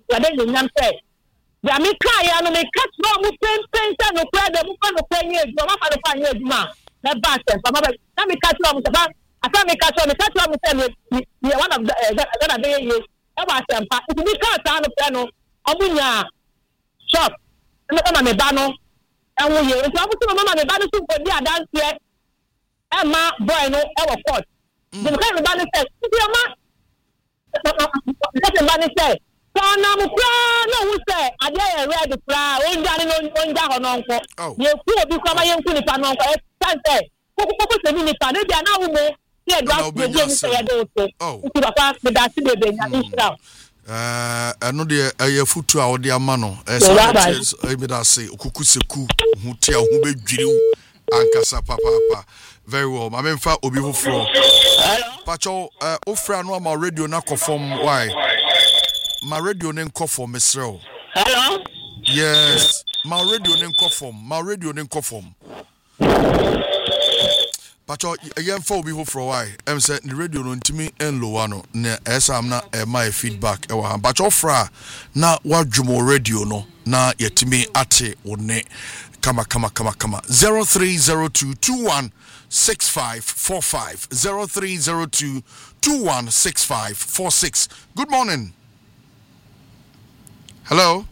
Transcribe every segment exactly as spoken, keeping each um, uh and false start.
ya de nyam say ya me ka ya no me catch no mu pen pen say no kra de mu fa no pen ye ma fa no fa ye aduma na ba say fa ma na me catch no mu say asa me catch no me catch no mu say me one of that that dey ye e ba say mpa it be ka sa no pen no omunya shop na me ba no enwo ye nti abuso mama me ba no so bodi adanse e ma boy no e wo court the kind of balance says your ma let me balance say so na mu kra na wo say ade e ready kra o nja ni o nja ho no nko ye ku obi kwa ma ye nku ni pa no nko e san say koko koko se ni pa no bia na wo mo ye dwa ye ye ni say ye do so nti papa me da si bebe nya inshallah eh eno de eye futu a wo de ama no e say e me da say okuku seku hu tia hu be dwiriw ankasa papa papa very well. I mean, for Obi Hufro. Pacho, uh, Ofra no my radio na conform. Why? My radio name conform, Mister Hello. Yes, my radio name conform. My radio name conform. Pacho, again for Obi Hufro. Why? I'm saying the radio no intimi en low ano. Ne, esa amna eh, my feedback. Ewa. Pacho Ofra na wajumo radio no na yetimi ate one. Kama kama kama kama zero three zero two two one six five four five zero three zero two two one six five four six. Good morning. Hello.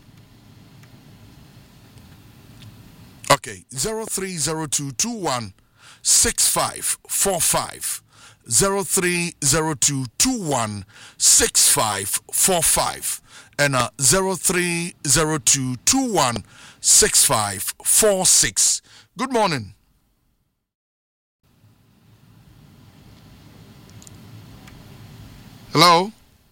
Okay, zero three zero two two one six five four five zero three zero two two one six five four five and uh zero three zero two two one six five four six. Good morning. Hello.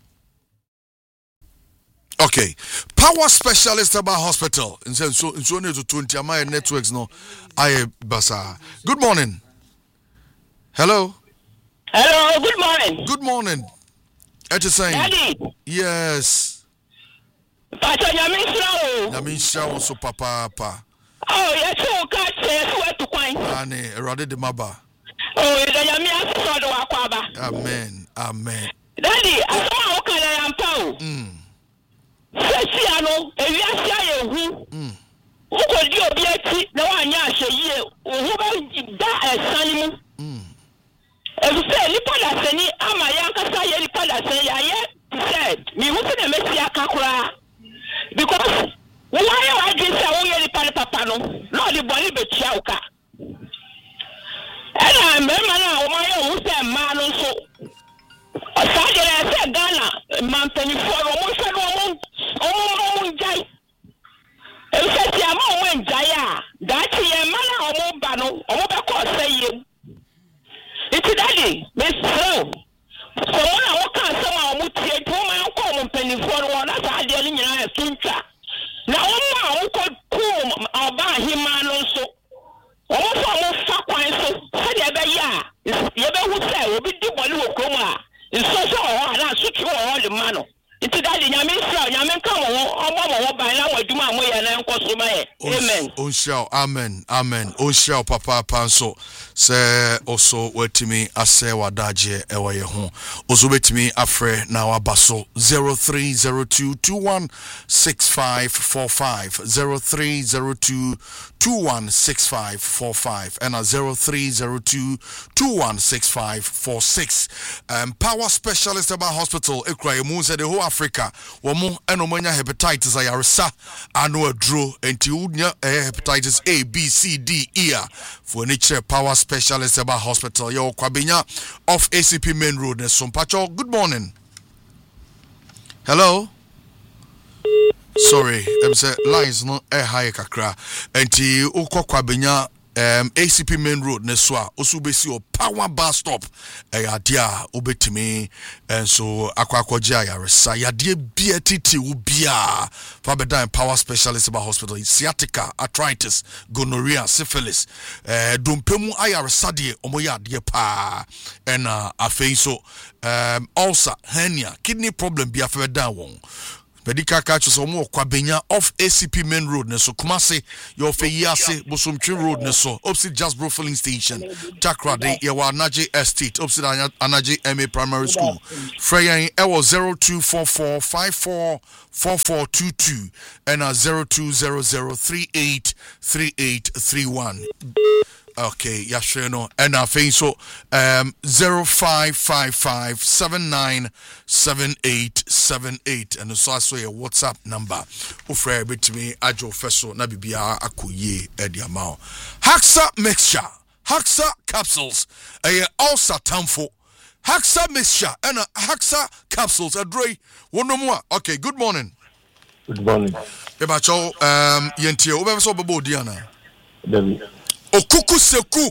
Okay. Power specialist about hospital. In so so so to twenty my networks no. I basa. Good morning. Hello. Hello. Good morning. Good morning. At the same. Daddy. Yes. Pastor Yamisha. Yamisha so papa papa. Oh, yes, so catch where to coin. Ane, erade de maba. Oh, the Yamia so do akwaba. Amen. Amen. Daddy, I saw okala yampao. Mm. Sesi ano, ewi asia ye hu. Mm. Uko di obi ati na wanya ahye ye. Ohu ba da esan mu. Mm. Ewu se ni pada seni ama yankasa ye ni pada seni ya ye said, me hu se na mesi akakura. Because why I just say we are the papa no, no the body be chiauka. And I remember now my own say man so. Aside I say Ghana, man twenty-four almost almost almost jai. E say ti ama won jai that ye man almost ba no, almost be call say you. It's daddy, Miss So. So when I walk on some almost tie to man call twenty-four one that's how they nyina tuncha. Na wọ́n wọ́n kọ́ kú ọba ahima no so wọ́n fọ́ wọ́n fa kwan so sẹ́ni ẹ bẹ́ yá yẹ bẹ́ hu sẹ́ obi di bọ́ọ̀lù wọ kurom a nsọ́sọ́ ọ̀họ́ àná asutwi ọ̀họ́ lè ma no nti dáadé nyame nsira nyame nka wọ́n ọmọ ọmọ wọ́n ban náà wọ́n adwuma àmọ́ yẹ náà nkọ́ so ma yẹ amen. O nhyia amen amen o nhyia papa panso sɛ also wetimi asɛ wadagye ɛwɔ yɛ ho oso betimi afrɛ na wabaso zero three zero two two one six five four five zero three zero two two one six five four five and a zero three zero two two one six five four six. Um, power specialist about hospital ekra emu said the whole Africa womo eno manya hepatitis ayaresa anu adro enti unya hepatitis A B C D E for nature power specialist about hospital yo kwabenya off A C P main road ne Sompacho. Good morning. Hello. Sorry, I'm say lines no e high kakra enti ukwa kwabenya um A C P main road ne so a osu besi o power bus stop e yadia obetimi enso akwakwaje ayaresa yade bia titi wo bia fa bedan power specialist about hospital sciatica arthritis gonorrhea syphilis eh dompemu ayaresa de omo yade pa ena afei so um ulcer hernia kidney problem bia fa bedan won Medical catch so mo kwabenya off A C P main road ne so Kumasi your Feyase Bosomtwi road ne so opposite Jasbro filling station Takrade Yewa Anaje Estate opposite Anaje M A Primary School Freya Ewo zero two four four five four four four two two and a zero two zero zero three eight three eight three one. Okay, Yasheno, and I think so. Um, zero five five five seven nine seven eight seven eight, and so I saw your WhatsApp number. Ufre bit me ajo feso na bibia akuye ediamao. Haxa mixture, Haxa capsules, a ulcer tamfo. Haxa mixture and a Haxa capsules. Adre, one no more. Okay, good morning. Good morning. Ebacho, um, yentie, ube so bebo diana. David. Okuku seku.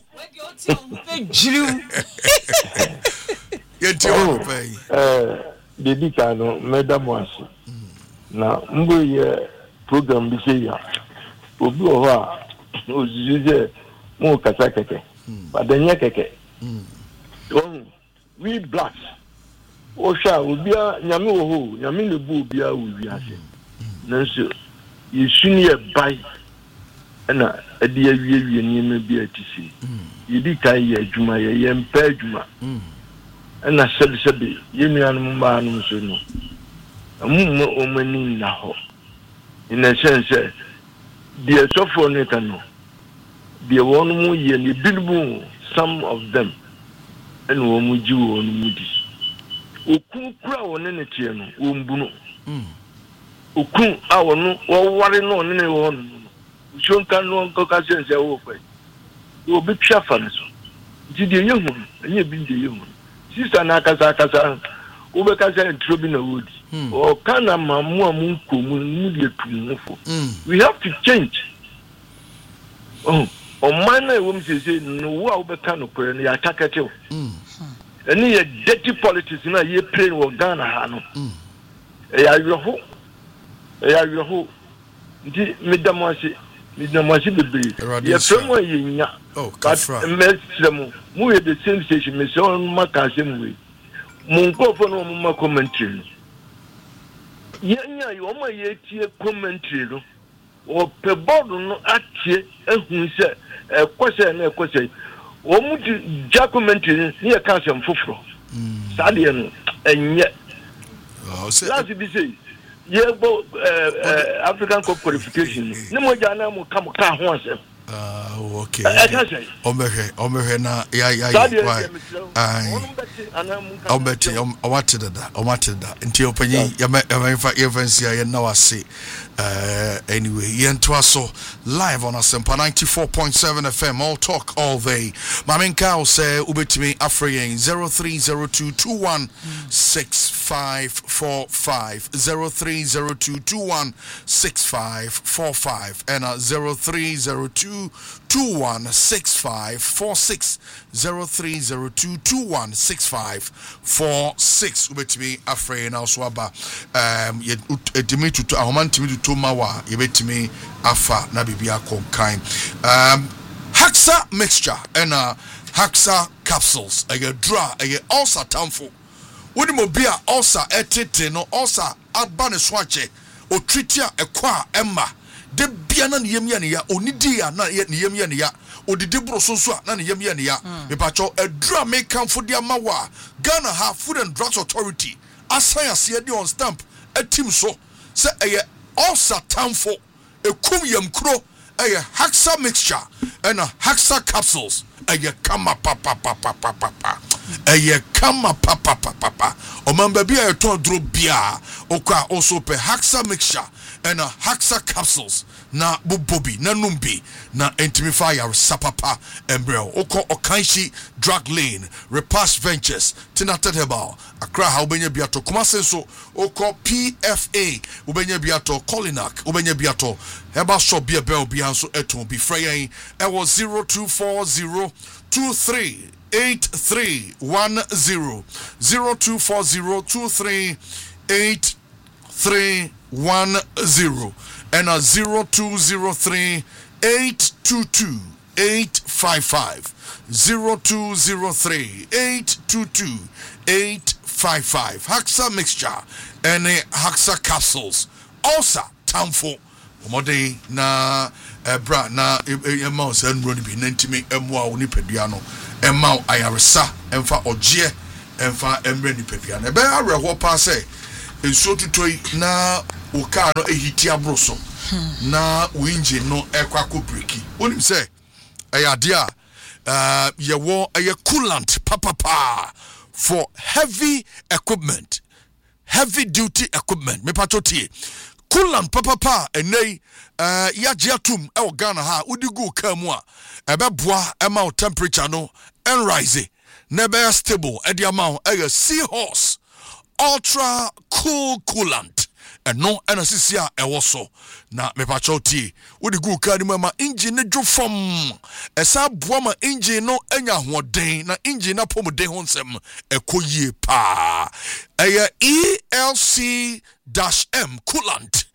Yentie o pay. Eh, Dedi kano madam wasi. Na mbo ye program bi se ya. Obi o ho a ozize mo kasa keke. Badanya keke. Oh, we blacks. O sha obi a nyame wo ho, nyame le bu obi a wo wi ase. Nanso yesuni e bai. Na adi awie wie niema bi atisi yidi kai ye adwuma ye ye mpa adwuma na sebe sebe ye nuanom ba no so no amu o mani na ho in a sense the sofo ne kanu the one mu ye ne bilbu some of them and wo mu ji wo no mu di okun kura woni ne tie no wo mbuno okun a wono wo ware no ne wo no John can no caucasian say oh boy. You be chaffan so. Did the young one, and you been the young one. Sister Nakasa Kasa, Ubekasa and Trubina Wood. Or Kana Mamma Munku Mudia to we have to change. Oh, on my woman says, no, what Ubekano and the attack at you. And he had dirty politics in a year playing with Ghana Hano. I your hope. I your hope. Madam Wasi. Midnamasi bebe. Ya fremo yinya. Oh, Kafra. Mesemo. Mu ye the same station. Me so ma ka same way. Mu nkofo no mu ma commentary. Yenya yo ma ye tie commentary no. O pe board no atie ehun se e kwose na e kwose. O mu di ja commentary ni e ka sem foforo. Sa de no enye. Oh, se. Last be say Yebo uh, African Cup qualification. No more jana mo kam ka ho asem. Ah, okay. Omehe, omehe na ya ya ya. Ai. Obeti, omate da, omate da. Nti opanyi ya me ya fancy ya na wase. Uh, anyway, yentwa so live on Asempa ninety-four point seven F M, all talk all day. Mamen Kao say ubetimi afreyen zero three zero two two one six five four five zero three zero two two one six five four five and uh, zero three zero two two one six five four six zero three zero two two one six five four six ubetimi afreyen also aba um ye etimi tutu ahomantimi Tomawa, yebetimi afa na bibia konkan. Um, Haxa mixture and uh, Haxa capsules. A draw, a ulcer tamfo. Wodi mo bia ulcer etete no ulcer abane swache o tritia ekwa emma. De bia na yemya ne ya onidi ya na yemya ne ya odidi bro sonso na yemya ne ya. Me pacho a draw make come for dia mawa. Ghana have Food and Drugs Authority. Asaya se di on stamp a team so say a ulcer tamfo a kum yam kro a Haxa mixture and a Haxa capsules a kama papa papa papa a kama papa papa o mamba bia to dro bia okwa also pe Haxa mixture and a Haxa capsules na bubobi na numbi na intimifier sapapa embryo oko okanshi drug lane Repass Ventures Tinated Herbal Accra ubenya biato Kumase so oko P F A ubenya biato Colinac ubenya biato Herbal shop bia bell bianso eton bi freyen e was zero two four zero two three eight three one zero zero two four zero two three eight three one zero and a zero two zero three eight two two eight five five zero two zero three eight two two eight five five Haxa mixture any Haxa capsules. Also, Tamfo, Omode na Ebra na Emma Sen Ronibi, Nentime, Emwa Unipediano, Emma Ayaresa, Emfa Oje, Emfa Emreni Pediano. Ebe a reho passe, so to toy na Ukano Ehitia Broso, na Winji no Equaco Briki. What him say? Ayadia, uh, ye war a coolant, papa pa, for heavy equipment, heavy duty equipment, me patoti. Coolant papa pa enei uh ya jiatum e Ghana ha udigu kamwa ebe boa ema temperature no en rise never stable e the amount e Seahorse ultra cool coolant and no anasisia e woso na me pachoti udigu ka ni ma engine dwo fom esa boa ma engine no anya hoden na engine na pomoden ho nsem ekoyie pa e E L C M coolant,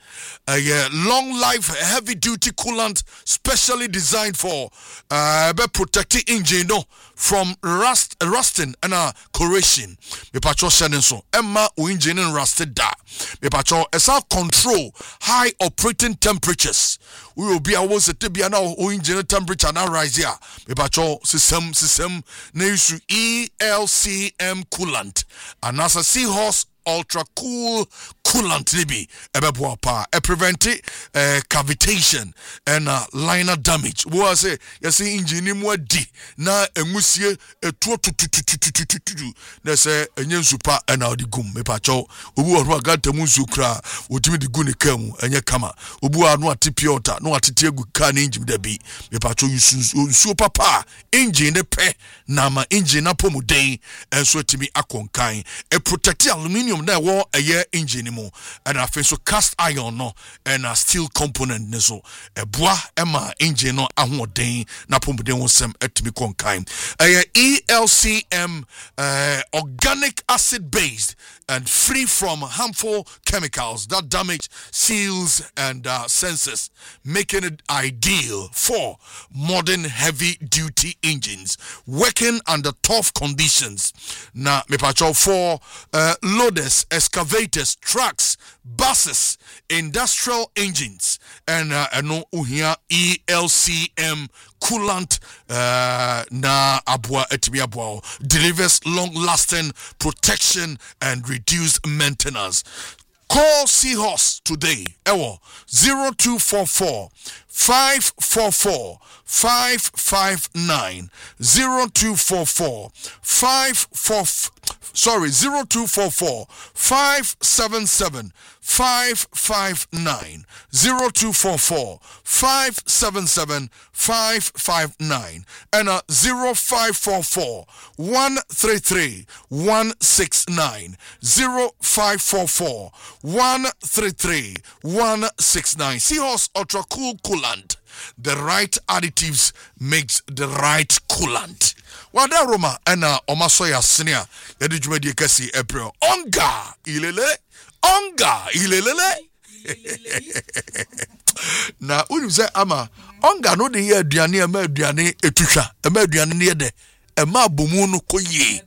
a long life heavy duty coolant specially designed for uh protecting engine no from rust rusting and uh, corrosion. Me patrol sending so Emma u engine rusted da. Me patrol esa control high operating temperatures. We will be able to be now u engine temperature now rise here. Me patrol system system na issue E L C M coolant and as a Seahorse ultra cool coolant libi ebeboa pa e prevent uh, cavitation and uh, liner damage. Wo say you see engine mu adi na engusie etuo tutututututu na say enye nsupa na odi gum me pa cho obu wo aganta mu nsukra otimi di gu ne kamu enye kama obu anu atipiota no atete egu ka na engine da bi me pa cho nsu papa engine ne pe na ma engine na pomuden enso timi akonkan e protect aluminium na wo eye engine mu and I feel so cast iron no and a steel component ne so e boa e ma engine no ahoden na pomuden wo sem etimi konkan eye E L C M uh, organic acid based and free from harmful chemicals that damage seals and uh, sensors, making it ideal for modern heavy duty engines working under tough conditions. Na me pacho for uh, loaders, excavators, trucks, buses, industrial engines, and uh, no uhia E L C M coolant uh, na abwa etimi abwa delivers long-lasting protection and reduced maintenance. Call Seahorse today. Ewo zero two four four five four four five five nine zero two four four five four sorry zero two four four five seven seven five five nine zero two four four five seven seven five five nine and a zero five four four one three three one six nine zero five four four one three three one six nine. Seahorse Ultra Cool Coolant. The right additives makes the right coolant. Wada Roma and uh, Omasoya Senior Yadijumedi Kasi April Onga Ilele Onga Ilele na unu say ama Onga no de ye aduane e ma aduane etusha e ma aduane ne de e ma bomu no koye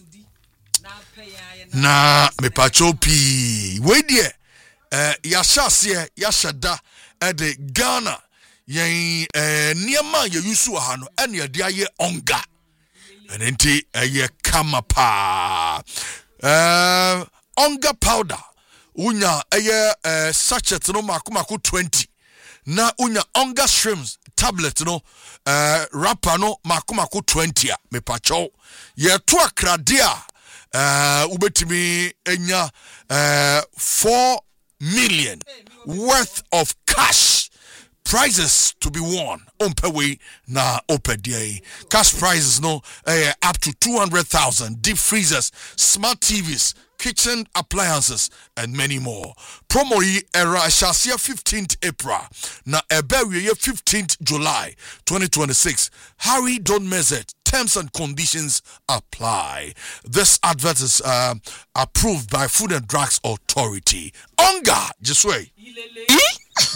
na me pacho pi we die eh ya shase ya shada e de Ghana yen eh niema ye yusu ha no ene ye de aye Onga enenti eye kama pa eh Onga powder unya eye uh, sachet no makumako twenty na unya Onga shrimps tablet no uh, wrapper no makumako twenty a me pacho ye to akrade a uh, ubetimi enya uh, four million worth of cash prizes to be won on per way na open day cash prizes no uh, up to two hundred thousand deep freezers, smart T Vs, kitchen appliances and many more. Promo yi era shasia fifteenth April na ebewe fifteenth July twenty twenty-six. Hurry, don't miss it. Terms and conditions apply. This advert is uh, approved by Food and Drugs Authority. Onga, just wait.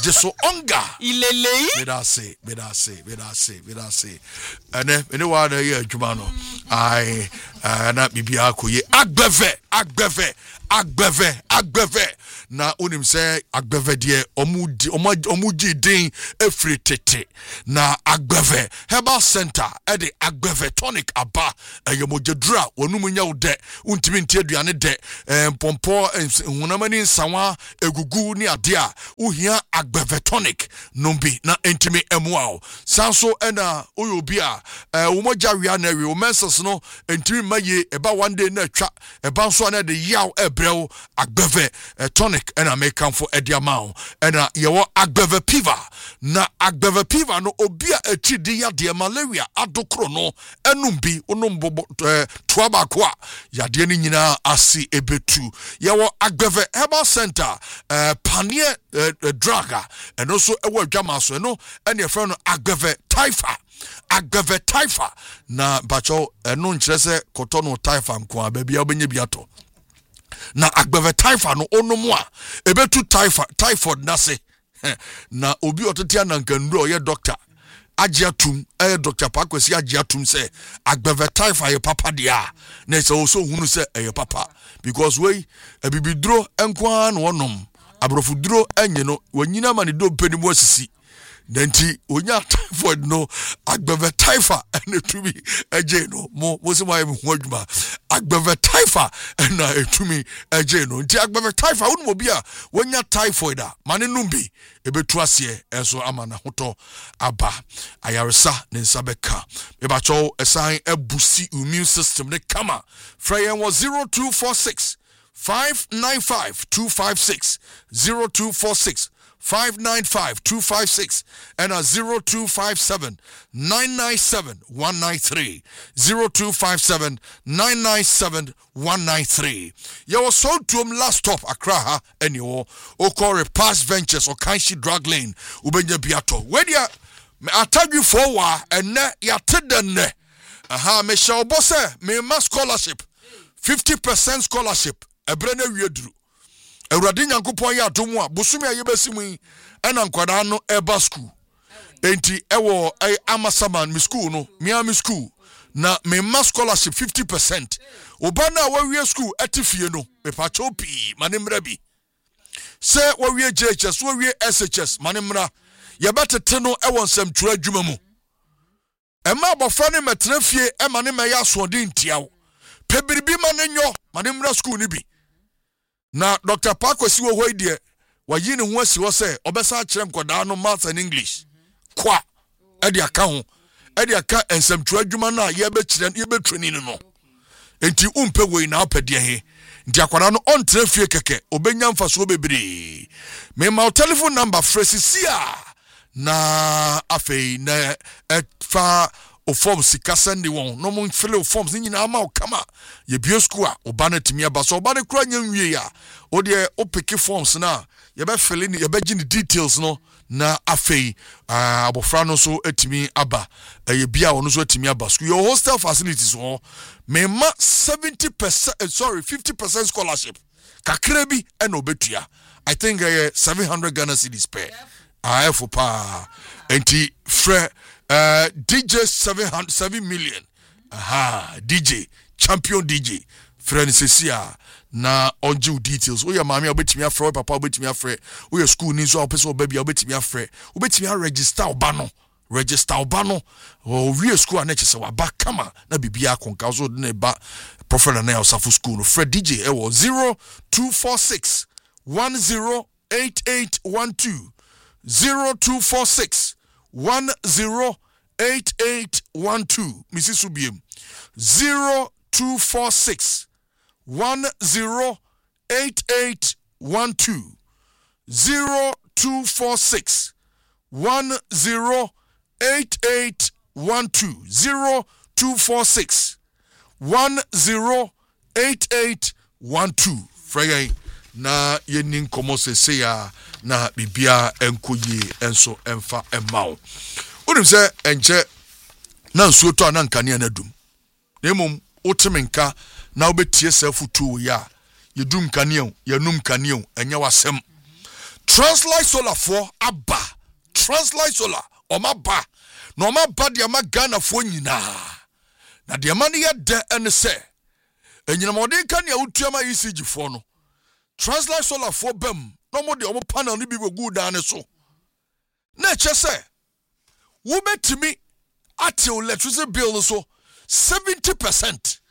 so onga ilelei beda say beda say beda say beda say ene ene wa na ye adwuma no ai na bibia akoye agbeve agbeve agbeve agbeve na onim se agbeve de omudi omuji din efri tete na agbeve herbal center e de agbeve tonic aba eyemojadura wonum nya wo de untimi ntie aduane de mpompo hunamani nsawa egugu ni ade a uhia agbeve tonic nombi na entimi emuao sanso ena oyobi a womoja wia na wi o menses no entimi maye eba one day na twa eba so na de yaw ebrel agbeve tonic ena make for ediamao ena yewo agbeve piva na agbeve piva no obi a etidi ya de malaria adokro no enumbi onombo toaba kwa ya de ni nyina asi ebetu yewo agbeve herbal center uh, panie uh, draga and also ewo adwama so no ene efre no agbeve taifa agbeve taifa na bacho eno nkyere se kotono taifa nko a bia obenye biato na agbeve taifa no onomu a ebetu taifa typhoid nase na obi otetia na nkanduro ye doctor agiatum eh Doctor Pakwesi agiatum say agbeve taifa ye papa dia na se so hunu say eh papa because we ebibidro enko na wonom abrofuduro enye no wanyina mane do penimu asisi nanti onya typhoid no agbeve taifa ene tumi eje no mo mo se mai hu adwuma agbeve taifa na etumi eje no nti agbeve taifa wonu obi a wonya typhoid a mane numbi ebetu ase enso amana hoto aba ayaresa ne nsabeka me ba cho esan ebusi immune system ne kama frayen was zero two four six five nine five two five six zero two four six five nine five two five six and a zero two five seven nine nine seven one nine three zero two five seven nine nine seven one nine three. You were sold to him last stop Accra and you Okore Past Ventures or Kanshi Drug Lane Ubenya Biato. When you I tell you for wa and ne ya tedene aha me shall boss me ma scholarship fifty percent scholarship ebrene wiedru Ewurade Nyankopon ya adomu a bosumi ayebesimu ena nkwada no eba school enti ewo ay amasaman mi school no miami school na me ma scholarship fifty percent oba na wawie school atifie no me pa chopi manemra bi se wawie J H S wawie S H S manemra ye betete no ewo nsam tura adwuma mu ema abofra ne metra fie e mane me ya so de ntiawo pebiribi manenyo manemra school ni bi na Doctor Pakwesi wo hoi de wayi ne ho asi wo se obesa kire nkoda no maths and English kwa e de aka ho e de aka ensamtu adwuma na ye be kire ye be training no enti umpe wei na opede he nti akwara no on trafie keke obenya mfaso bebre me ma telephone number fresisia na afei na fa o forms sika send won no mo fill o forms ni na ama o kama ye bio school a oba na timi aba so oba ne kura nya nwie ya o de o pick forms na ye be fill ni ye be gi ni details no na afei abofra no so etimi aba ye bia wono so etimi aba school your hostel facilities ho me ma seventy percent uh, sorry fifty percent scholarship kakra bi e na obetua I think uh, seven hundred Ghana cedis per ah for pa enti frɛ Uh, D J seven hundred seven million. Aha, D J champion D J. Friend Cecia na onju details. Oya mami obetimi afre, papa obetimi afre. Oya school ni so opese baby obetimi afre. Obetimi a register obano. Register obano. O wie school aneche se wa ba kama na bibia konka so de ba professor na osafo school no. Fred D J ewo zero two four six one zero eight eight one two zero two four six one zero eight eight one two Missus Subiem zero two four six one zero eight eight one two zero two four six one zero eight eight one two zero two four six one zero eight eight one two Frey na yenin komo se ya na bibia enkoye enso emfa emao unim se enche na nsuo to na nkane na dum na mum otemenka na obetie safutu ya yedum kaneo yanum kaneo enya wasem Translight Solar for Abba. Translight Solar. Oma ba. No oma ba di ama Ghana fo nyina. Na di ama ne yede ene se. Enyina modern kan ya utuama E C G fo no. Translight Solar for bem. No mo de omo panel ni bi go dan so. Na che se. Wo betimi ate electricity bill so seventy percent.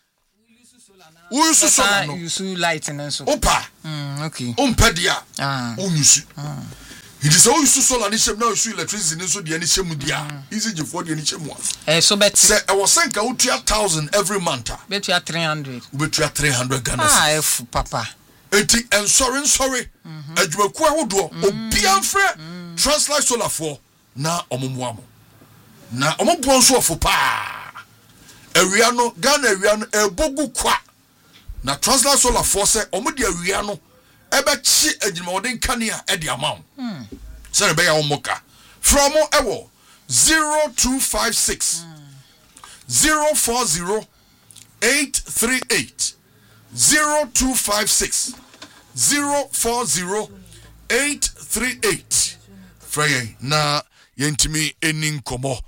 Wo use solar no. Use light and so. Opa. Mm, okay. Ompedia. Ah. Onyusu. Ah. It is all use solar ni shem na use electricity so de ni shemu dia. Easy G for de ni shemu. Eh so bet say I was saying ka utua one thousand every month. Bet you three hundred. Bet you three hundred Ghana. Ah, F papa. Enti and sorry sorry. Adwumaku ahodo obi amfre Translight Solar for na omomuamo. Na omobo nso ofo pa. Ewia no Ghana ewia no ebogu kwa. Na Translight Solar for say omo de ewia no ebe chi adwuma odin kania e de amount. Hmm. Say be ya omoka. From ewo zero two five six zero four zero eight three eight zero two five six zero four zero eight three eight. Frey na yentimi eni nkomo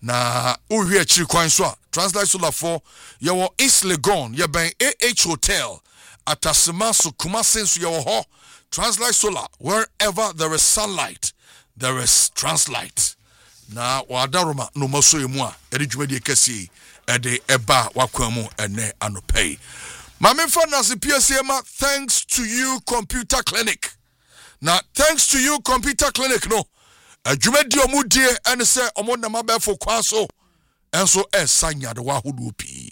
na ohwe achiri kwan so a Translight Solar for yewo East Legon ye ben A H Hotel Atasema so Kumasi so yewo ho. Translight Solar, wherever there is sunlight there is Translight. Na wadaroma no maso emu a edi dwumadi kesi ede eba wakwamu ene anopei. Mame Fanasi P S M, thanks to you Computer Clinic. Now thanks to you Computer Clinic no adwumadi omudie ene se omo na mabefo kwaso enso esanya de wahodo pi.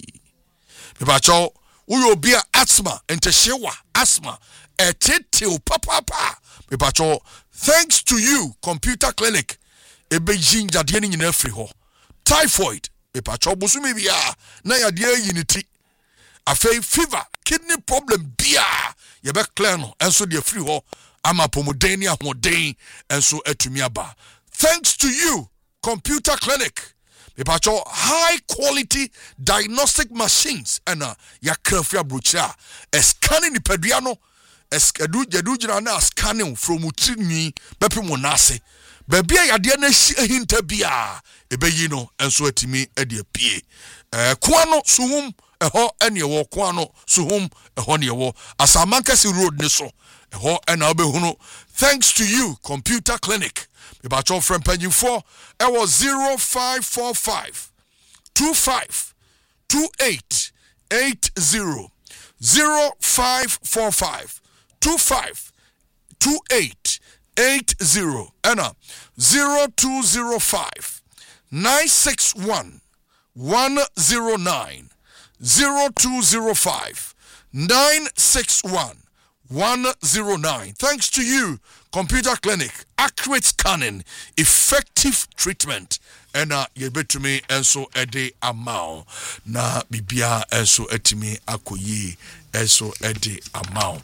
Mebacho uyo obi a asthma entehyewa asthma etetew papa papa. Mebacho thanks to you Computer Clinic ebe jinja de ni nyina afri ho. Typhoid mebacho bosumi bia na ya de yiniti. Afei fever kidney problem bia ye be clear no enso de afri ho ama pomoden ni ahoden enso atumi aba. Thanks to you Computer Clinic. Mepacho high quality diagnostic machines and uh, ya krafia brucha scanning nipadua no eskedu jedu jina na scanning from utini bepi monase bebia yade na hinta bia ebeyi no enso atimi ade apie eh kwa no suhum eho ene ewo kwa no suhum eho ne ewo Asamankasi road ne so eho ena obehunu. Thanks to you Computer Clinic. About your friend Penny four, it was zero five four five two five two eight eight zero zero five four five two five two eight eight zero and uh, zero two zero five nine six one one zero nine zero two zero five nine six one one zero nine. Thanks to you Computer Clinic, accurate scanning, effective treatment, and uh, you bet to me and so a day amount. Na bibia and so etimi akoyi and so a day amount.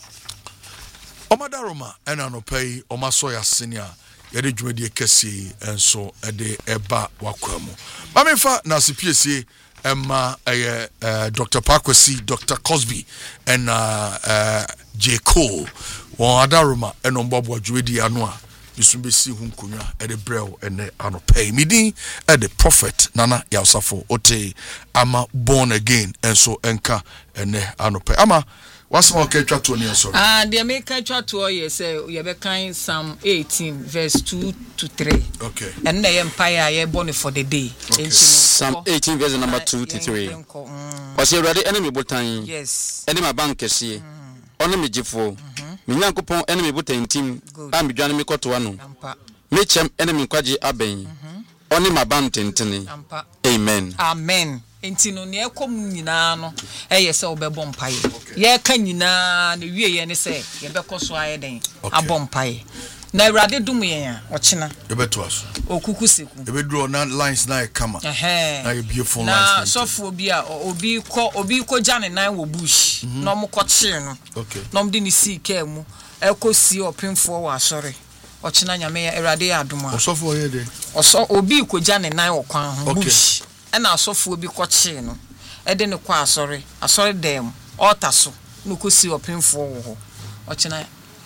Omadaroma and anopay omasoya senior yede dwumadi kesi and so a day eba wakwemu. Mamifa na C P S C Emma uh, uh, Doctor Parkwesi, Doctor Cosby, and uh, uh, J. Cole. One adaruma and on Bob Wajudi Anua. You soon be see whom kunya at the brew and the anopay. Midi at the prophet Nana Yasafo Ote Ama born again and so enka and the anopay. Ama what's more catch to near sorry. Ah, the American chat to you say you have kind Psalm eighteen, verse two to three. Okay. And the empire ye born for the day. Okay. Psalm eighteen, verse number two to three. Was you ready? Enemy botan? Yes. Enemy bank see. Enemy jifo. Minyankopon enemy botan team. I'm joining me koto anu. Mechem enemy kwaji aben. Oni maban tentene. Amen. Amen. Enti no ne ekom nyina no eye se obebo mpae ye ka nyina ne wie ye ne se ye bekoso aye den abompae na awrade dum ye a ochina ye beto aso okuku seku ye bedro na lines na e kama eh na ye beautiful lines na sofo bi a obi ko obi ko jane nan wo bush no mo ko chire no okay no mo de ni sika mu ekosi opemfo wa asore ochina nyame ya awrade adom a osofo ye de oso obi ko jane nan wo kwan ho bush ena asofo bi koche no ede ne kwa asore asore dem altar so no kosi opemfo wo ho ochina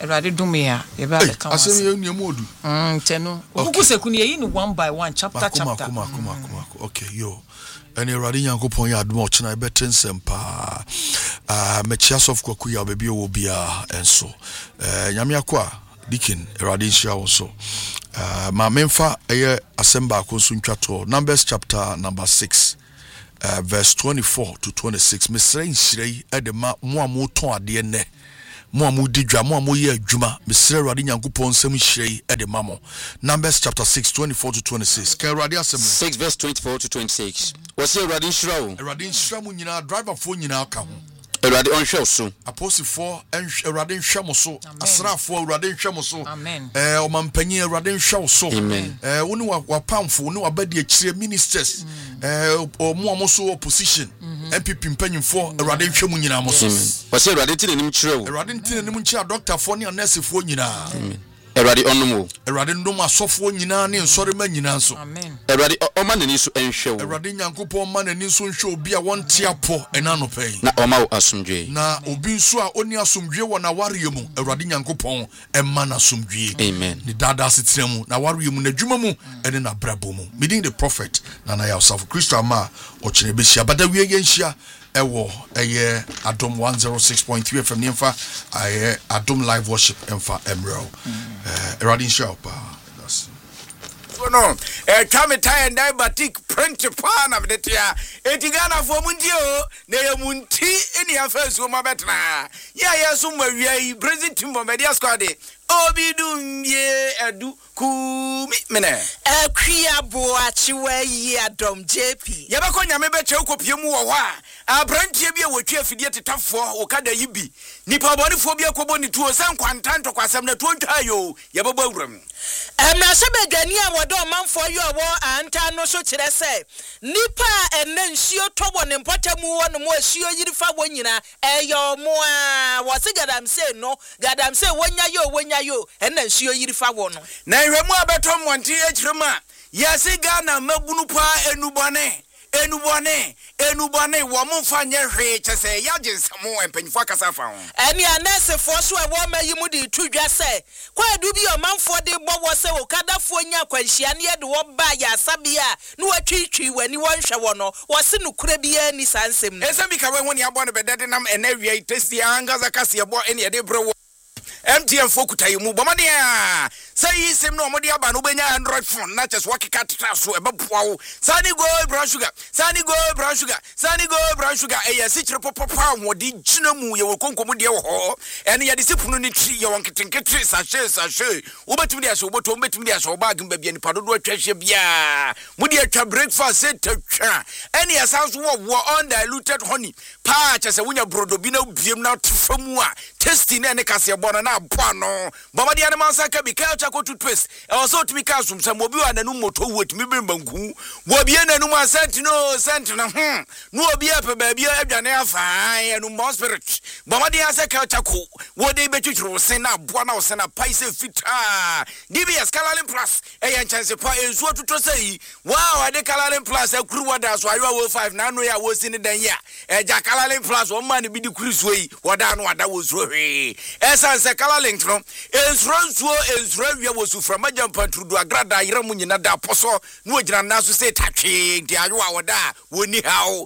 Erade dumia ye ba be kan. Asem ye nemu odu. Mm teno. Okuku sekuni ye ni one by one chapter chapter. Kuma kuma kuma. Okay yo. Ene Erade Nyankopon ya adom ochina ebeten sempa. Ah mechias of kwaku ya bebi wo bia enso. Eh nyame akwa dikin Erade nshia wo so. Uh, ma memfa eye asemba akonso ntwato Numbers chapter number six uh, verse twenty-four to twenty-six mesre nhirei ede ma mo amo ton ade ne mo amo didwa mo amo ye adwuma mesre Awurade Nyankopon nsem nhirei ede ma mo. Numbers chapter six twenty-four to twenty-six ka Awurade asem six verse twenty-four to twenty-six what's Awurade nhira wo Awurade nhira mu nyina driver fo nyina ka ho Awurade onhwe so apostle for Awurade nhwe mo so asrafo Awurade nhwe mo so amen eh o mampanyi Awurade nhwe so amen eh woni wa pamfo woni wa badi akire ministers eh o mo mo so opposition M P P mpanyimfo Awurade nhwe mu nyina mo so what's Awurade tine nim kire wo Awurade tine nim nkire doctor fo ne nurse fo nyina amen Awurade onum Awurade ndom asofo nyina ne nsore ma nyina so amen Awurade oma nani so enhwe wo Awurade Nyankopon ma nani so nhwe obi a wonte apo ena no pɛi na oma wo asomdwe na obi nso a oni asomdwe wɔ na ware mu Awurade Nyankopon emma na asomdwe amen ni dada asetire mu na ware mu na dwuma mu ene na brabo mu meeting the prophet na na yourself Christo ama o kire be hia bada wie yenhia ewo eye Adom one oh six point three F M nemfa aye Adom live worship emfa emro eh Awurade nhia pa that's no eh tame tie and diabetic print pan of the tia etigana for mundio na yamunti eni afasu ma betna ya yeso mawiai president timbo media squad obidum ye edu kumi mene akria boachi wa yi Adom J P yabako nyame be che kopie mu wo ha abrantie bia wotwe afidie tetafo wo kada yibi nipa bonifo bia kobo ni tuo san kwantanto kwasem na tuo ntwayo yababo awuram emra se begani a wodo manfo yo wo anta no so kire se nipa enne nsuo tobo ne mpatamu wo no mo asuo yirifa wo nyina eyo mo a wo se gadam se no gadam se wonya yo wonya yo enne nsuo yirifa wo no na ihwemu abeto monte akirema yesi Ghana mabunu pa enubone enubone enubone wo mfa nye hwe chese yaje nsamo empanyifo akasa fa ho eni anese fo so e wo mayi mu di tudwa se kwa du bi o manfo de bowo se wo kadafo nya kwanhia ne de wo ba ya sabia no watwitwi wani wonhwe wo no wo se no kura bia ni sansem no ese bi ka we ho ne abo no bedede nam enawia testi angaza kase ebo ene de bro M T N fokuta yimu bomade a say sim no modi aba no benya Android phone na chese wakeka tata so ebepoa wo sani go brown sugar sani go brown sugar sani go brown sugar e yesi kire popopa wodi gina mu ye wokonkomu de wo ho ene ye de sipunu ni tri ye wonketenketri sachet sachet wo betumi de aso boto betumi de aso bag mba bia ni padodo atwahwe bia mudi atwa breakfast set atwa ene ye sanso wo wo undiluted honey pa chese wunya brodo bi na biem na tfamu a tasty na ne kase bono na boa no bomade ane mansa ka bi ka chako to twist e wo so tumi ka sumsam obi wa nanu moto wotumi bembanku wo bie nanu ma sentino sentino hm no obi ape ba bia adwane afa enu mo spirit bomade ase ka chako wo de betwitro sen na boa na wo sen na paise fita D B S Calalin Plus e yan chance pa ensuo tuto sei wow ade Calalin Plus akuru wada so ayo wo five na no ya wo sin dan ya e ja Calalin Plus wo ma ne bi di kuru so yi wada no wada wo so hwe esa se Calalin no ensuro so ensuro wi wo su from ajampa trudu agrada yira mu nyina da poso no ogira na so se tatwe ndi ayo a wada woni hawo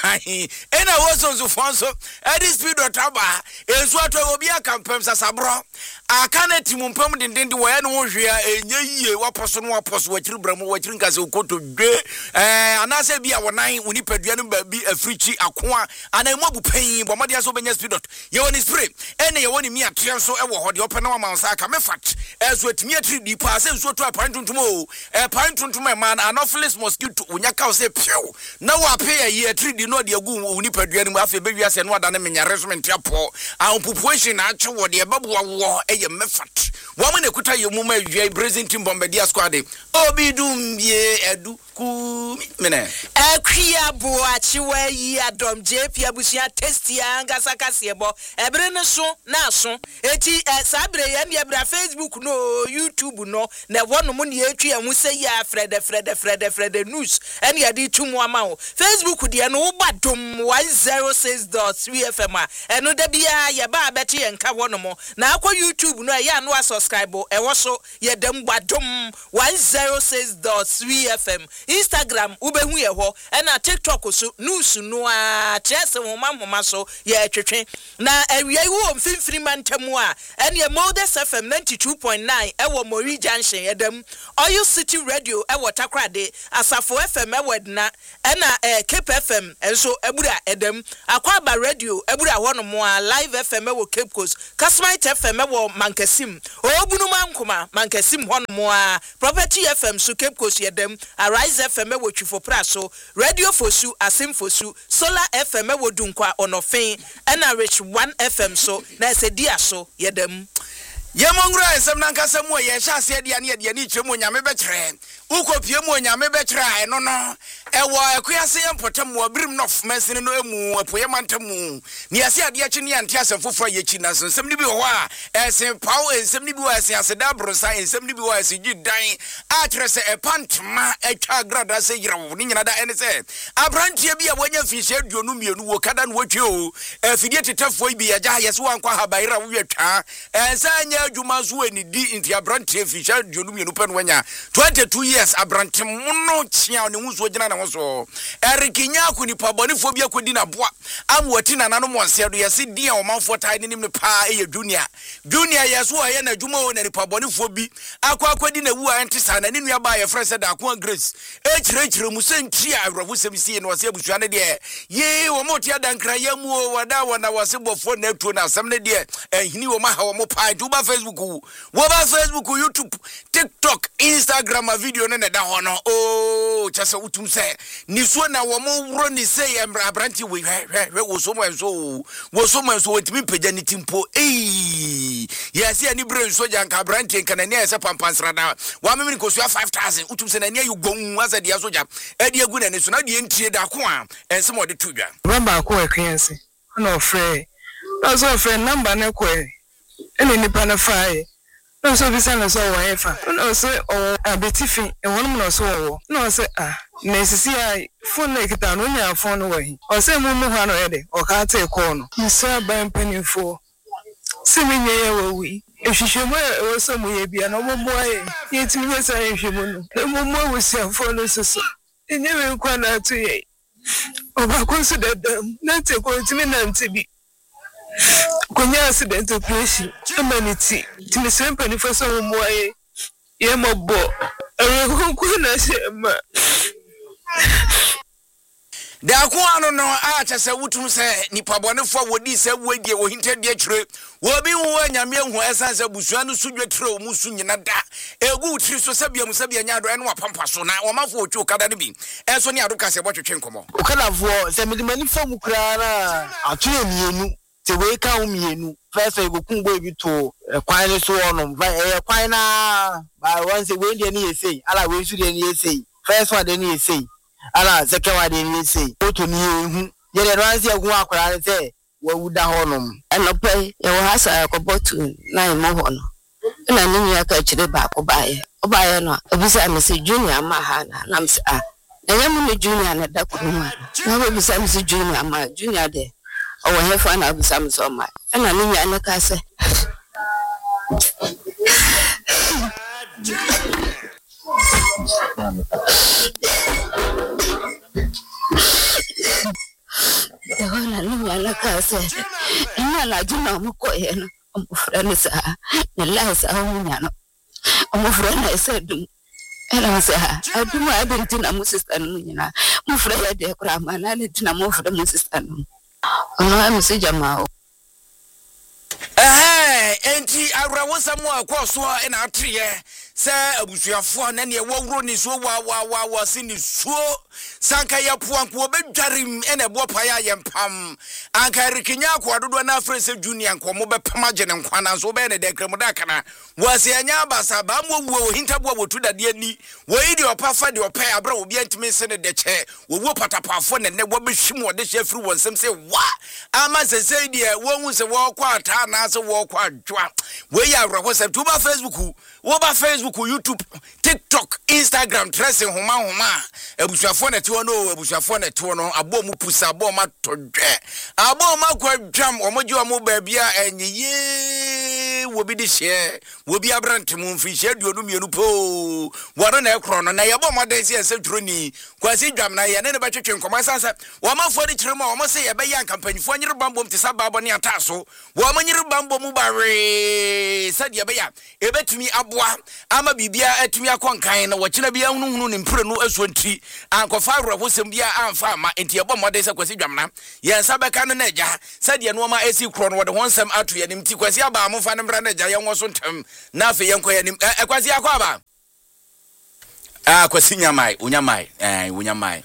ena wo so so fonso e di speed o taba ensuo to obi akampem sasabro akana timumpam dindindi wo ya no hwea enye yie waposo no waposo wakiri bramu wakiri nkase ukoto dwe eh anase bia wonan woni padua no ba bi africhi akoa ana mu abupan bomade aso benya speed dot ye woni spray ene ye woni mi atren so e wo hode opena wa mansa aka mefat ezo atimi atiri di pa se nso to apan tuntum o e pan tuntum e man anopheles mosquito onya ka se pew na wa pe ye atiri di no de agu woni padua no afa be wiase no ada ne menya resement apo an population na ache wo de babu wo ye mefat wo ne kuta ye mu ma wi Brazil team bombardier squad obidum ye edu ku mene akria boachi wa yi Adom J P abusia testi angasa kasebo ebre ne so na so eti sabre ye ne bra Facebook no YouTube no na ɛwɔ no mo ne etwi ɛho sɛ ya frede frede frede frede news ɛne yɛde tu mu ama wo Facebook deɛ no wo ba dom one oh six point three F M a ɛno da bia yɛ ba abɛte yɛn ka wɔ no mo na akɔ YouTube no ɛyɛ ano subscribe ɛwɔ so yɛ dam ba dom one oh six point three F M Instagram wobɛhu yɛ hɔ ɛna TikTok so news no a kyerɛsɛ homa homa so yɛ twetwe na awia wo mfimfiri mantamu a ɛne Modest F M ninety-two point nine ɛwɔ Mori Junction yɛdam Oil City Radio ɛwɔ Takrade Asafo F M ɛwɔ Edna ɛna eh, Cape F M ɛnso ɛbura ɛdam Akwaba Radio ɛbura hɔ no mo a Live F M ɛwɔ Cape Coast Kasmite F M ɛwɔ Mankasim Obunu Mankoma Mankasim hɔ no mo a Property F M so Cape Coast yɛdam Arise F M ɛwɔ Twifo Praso Radio Fosu Asim Fosu Solar F M ɛwɔ Dunkwa Onofin ɛna Rich one F M so na ɛsɛ so yɛdam Yamongura esem nankasa mu ye hya ase de ane de ani kyerɛ mu nyame bɛkyerɛ ukopie mu nyame bɛkyerɛ ɛno no ɛwɔ akuase yɛmpotam wɔ birim no mesene no emu apoye mantamu ne ase ade akyi ne ante asem foforo yɛkyi na so nsɛm ni bi wɔ hɔ a ɛsem paw nsɛm ni bi wɔ ase aseda brosa nsɛm ni bi wɔ ase gidan a kyerɛ sɛ ɛpantma atwa grada sɛ yirawo ne nyina da ɛne sɛ abrantie bi a wɔnya fihyɛ aduonu mienu wɔ kada no wɔtwe o afidie tetafo bi yɛgya yɛse wankɔ habayira wo wetwa ɛnsanya adwuma so ani di nti abrantie fihyɛ aduonu mienu pɛ no wanya twenty-two years abrante mono kyia ne huso gyina na ho so erikinya akunipa bɔnefo bi akodi na boa amwati na nanom onse do yɛse dia ɔmanfo tai ne nim ne pa ɛyɛ junior junior yɛso ɔyɛ na adwuma o na nipa bɔnefo bi akwa akodi na wu a ɛnte sa na ne nua ba yɛ frɛ sɛ da ko Grace ekyirɛkyirɛ mu sɛ nti a awrafo sɛm sie no wɔse abusua ne de ye wɔ mo tia dankra yamu o wada wɔ na wɔse bɔfo na atuo na asɛm ne de ehini wɔ ma ha wɔ mo pa juba Facebook wo ba Facebook YouTube TikTok Instagram a video no na da ho no oh chese utum se ni so na wo mo wro ni se abranti we hwe wo so mo enso wo so mo enso wetimi pagya ni timpo eh yesi ani brain so janka abranti nka na ese pampansra da wa me ni kosua five thousand utum se na ne yugon asa dia soja e dia gu na ni so na dia ntie da ko a ense mo de tudwa bamba ko ekwense na ofre na so ofre number na ko ene nipa na fae no so bisa na so wa efa no so o abetifi e wonu no so wo no so ah na sisi ai phone na kita no nya phone no wahi o se mu mu ha no ede o ka ta ko no nsa ban panifo se me nye ye wo wi ehwehwemu e wo so mu ye bia no mo mo ai ye ti me sa ehwehwemu no e mo mo wo sia phone no so so enye we kwa na to ye o ba ko so dedam na te ko ti me na ntibi Konya accident operation humanity timi sempa for some way ye mobo e ko na shema da ko ano no a kyese wutum se nipa bonefo wodi se wodie wo hintadie kyire wo bi wo anyame hu esan se busua no sudwetire o musu nyina da egu tiri so sabia musabia nya do ene wapampa so na wo mafo otwe kada ne bi enso ne adoka se botwetwe nkomo o kana fo se medimani fam kura na atwe mienu te we ka wo mienu first e go kungo bi to kwan ne so ono e kwan na ba once we dey ni yesei ala we su dey ni yesei first one dey ni yesei ala second one dey ni yesei oto ni ehu ye dey ran se agun akora ne se wa wuda honom enope ye wo hasa akobotu na mo hono na ni ya ka chire ba ko bae o bae no obisa me se junior ma ha na na me se ah na yamu ni junior na da ko ma na obisa me se junior ma junior de o he fa na obisa me so ma na ni ya na ka se Ehona ni ya na ka se ina la juna mo ko he no mo frene sa na la sa ho nya no mo frene sa dum ela sa adum abinti na mo sister no nyina mo frene de kra ma na le tina mo frene mo sister no ono am se jama eh enti awra wosamu akoso ina atriye se abusuafo na ne wowro ni so wa wa wa wa sini so sanka ya puanko obedwarim ene bo paya yempam anka rikinya akwadodo na afrese junior nkomo bepam agye ne nkwana so be ne de kremda kana wase anya basa ba mo wuo hintabo wotu dade ani wo yi de opafa de opai abra obi antime se ne de che wo wo patapafo ne ne wo behwim wo de hwefiri wonsem se wa ama se se de wo hu se wo kwa ata na se wo kwa dwa we ya awra wo se tuba Facebook wo ba Facebook, YouTube, TikTok, Instagram, dressing homa homa. Ebusuafo na tiwo no, ebusuafo na tiwo no, abo mu pusa, abo ma todwe. Abo ma kwa dwam, omoji omo baabia enye wo bi di share, wo bi abrante mu mfi share duonu mienu po. Wano na ekro no na yebo ma den se ese droni. Kwasi dwam na ye ne ne ba twetwe nkoma sansa. Wo ma fo di kire ma wo mo se ye be yan kampanyfo nyire bambom te sababo ne ataso. Wo ma nyire bambom mu bare sade ye be ya. Ebetumi aboa ama bibia atumi akonkan na wo kina bia hunhunu ne mpre no asuantri. Ankofa awrahosem bia amfa ama enti ebo mo den se kwasi dwam na. Ye nsa beka no na agya sade no ma esi kro no wo de honsem ato ye nim ti kwasi aba amfa ne mbra na agya ye nwo so ntem na afi ye nkoya nim e kwasi akwa ah kwasi nyamai unyamai eh unyamai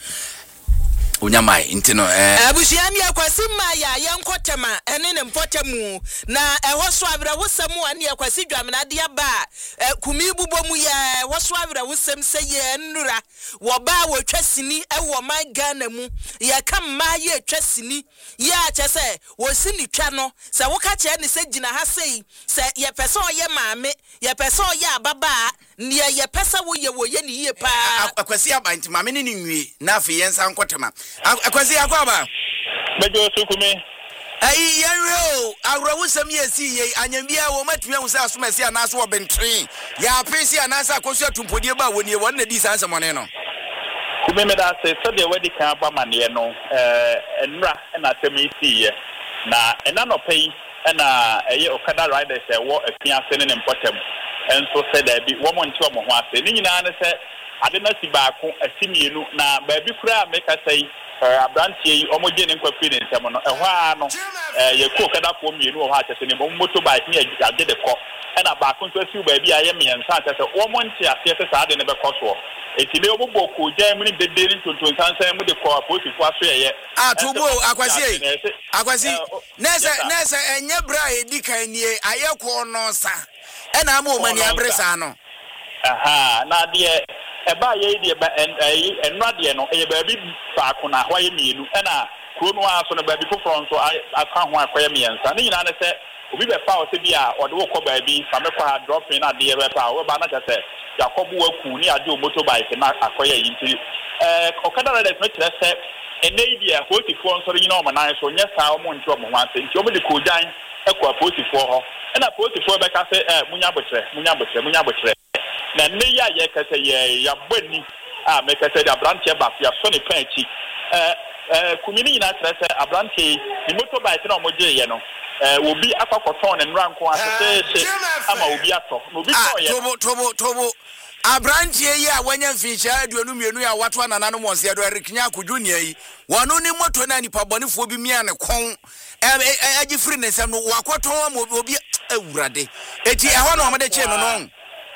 unyamai intino eh abusiani akwasi maya yankotema ene ne mpotemu na eho so abra wosam ane akwasi dwamna de aba kumi bubomu ya eho so abra wosam seye nnura wo ba wo twasini ewo man Ghana mu ya kam ye twasini ya chese wo sini twa no se wo ka che ne se gina ha sei se ye pese oye maame ye pese oye ababa ne ye pese wo ye wo ye ni ye pa akwasi abanti maame ne nwie na afi yensa nkotema akwasi akwaba bejo sukumi ai yanro awrawusam yesi ye anyambia wo matumi awusa asomasi anaso wo bentrin ya apesi anasa akosu atumpodie ba woni won na di sanse mone no kumi me da se so de wedi kan ba mane no eh enra na temisi ye na ena no pay na eye okada riders e wo afiase ne mpotem enso se da bi wo monti wo ho ase ni nyina ne se ade na si baako asimienu na ba bi kura meka sai abrantie yi omoje ne nkwa fi ne ntem no ehwa a no ye ko kada fo mienu ho atese ne motorbike ne ade de ko na baako nso asi ba bi aye miensa atese wo monti ase se sa ade ne be koso eti ne obobo ko jam ni dede ni tonton sansan mu de ko aposifo aso ye ah tubo akwasi akwasi nese nese enye bra edika nie aye ko no sa e na ma o mani abresa no aha na de eba ye de ba en enra de no e ba bi baako na hwa ye mienu e na kro no aso no ba bi foforo nso aka ho akoye miensa ni nyina ne se obi be fa o se bi a ode wo ko ba bi fa me kwa drop in na de re pa wo ba na se Yakobu waku ni ade motorbike na akoye yinti eh okada riders no kire se ene dia forty-four nso ri na o manan so nya sa o mo nti o mo wanse nti o mo de kojan ekwa forty-four ho na forty-four be ka se eh munya botre munya botre munya botre na ne ya ye ka se ye ya bani ah me ka se da branche ba ya so ne kan chi eh eh kumini na kire se abranche ni motorbike na o mo je ye no eh obi akwakoton ne nranko asese se ama obi ato no obi to ye tobo tobo tobo abrantie yi a wanya mfinsha aduonu mienu ya watu ananano monse ado erikinya akudwunia yi wano ni moto na nipa bonefo bi mia ne kon eh agifiri ne sem no wakoton ama obi awurade eti ehwa na omede che no no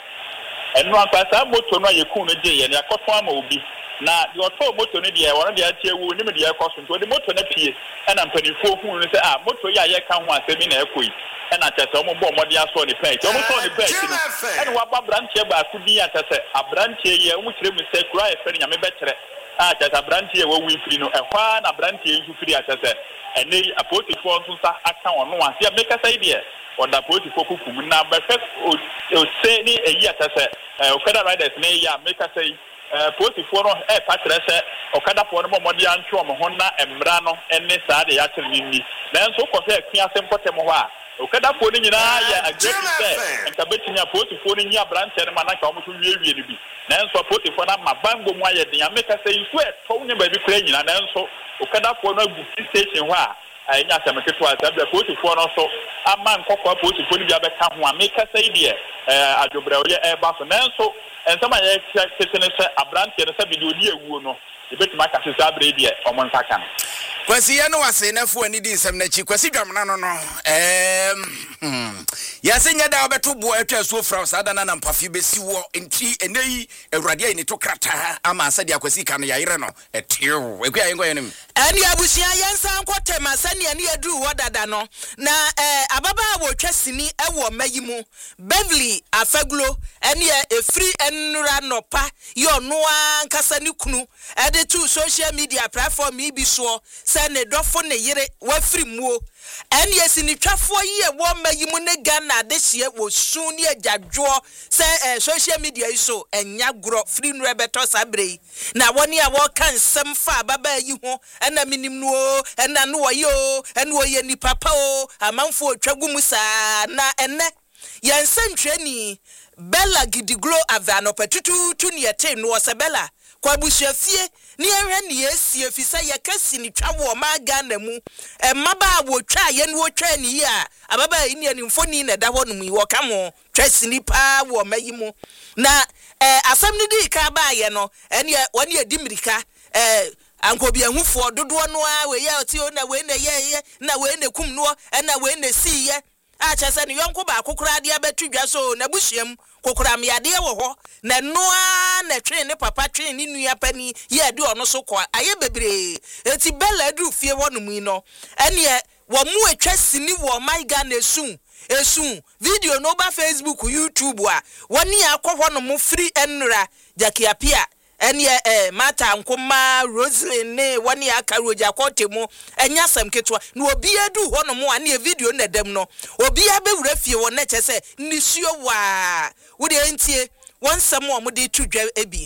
enu akwasa moto no yeku no je ye ne akoton ama obi na the auto moto ne de won de atie wu ni me de ekoso nto de moto na pie na mpanifo hu no se ah moto ya ye ka ho asemi na ekoi na tete o mo bo mo de aso ni pay o mo so ni pay ni na wa ba branche ba ku bi atese abranche ye o mo kire mi se kura e fe nya me be kire ah tete abranche ye wo wi firi no ehwa na abranche ye su firi atese ene apotifo nso sa aka ono ase me ka sai de o da apotifo kukum na ba fe o se ni eyi atese o kada riders ne ya me ka sai apotifo no e patre se o kada po no mo de antwo mo ho na emra no ene sa de ya tere ni na nso ko se akua sempotem ho a okada fo ni nyina ya agree say nka betini apoti fo ni nya branch ne mana ka omo so wie wie ni bi nanso apoti fo na mabango mu aye den ameka say ifu e to nya ba bi kra nyina nanso okada fo no agu station ho a anya semeke to asa ba apoti fo no so ama nkokọ apoti fo ni bi abeka ho ameka say de eh adobra o ye e ba so nanso ensama ye kitchen say abranch ne say bi de odi ewu no ebetima ka se sabre de omo nsaka no kwasi ya no wase na fo ani di nsem na chi kwasi dwamna no no em ya se nya da obeto bo atwa so fra sa da na na mpafi besi wo enti enei awurade ai ni to krata ama asa dia kwasi ka no ya yire no etew ekua yengo yenim ani abusia yensa nkotema sane ani aduru wodada no na eh ababa wo twasini ewo mayimu Beverly Afaglo ani efri enura nopa yo noa nkasa ni kunu ede tu social media platform ibi so sane dofo ne yire wafiri muo and yes in the trafo ye one may you munegana this year was soon ye jadjo say social media so and yagro free rebeto sabre na one year walk can some far baba you and a minimum and a no yo and wo ye ni papa o amount for tragumusa na and yan sentry Bella gidiglo avano petutu tu ni ete no Bella kwa busuafie ni ehwe ni esie fisa yakasi ni twa wo ma Ghana mu e maba wo twa ye no twa ni ya ababa yi ni mfoni na da honu mu wo ka mo twa sini pa wo mayi mu na eh asam ni di ka ba ye no ene woni edimirika eh ankobi ahufo dodo no a we ya oti na we na ye na we na kum no na we na si ye a chese ni yonko ba kokora de abatudwa so na busuam kokora me ade wo ho na noa na twen ne papa twen ni nua pani ye de ono so kwa aye bebre enti Bella du fie wono mu no ene wo mu atwa sini wo my Ghana esun esun video no ba Facebook YouTube a woni akọ no mu free enra jakiapia ene eh mata nkoma Roslyn ne woni aka roja kotemu enya sam ketwa na obi adu ho no mu ane video na dem no obi abewura fie wo na chese nisuo wa wo de entie won sam o mu de tudwa ebi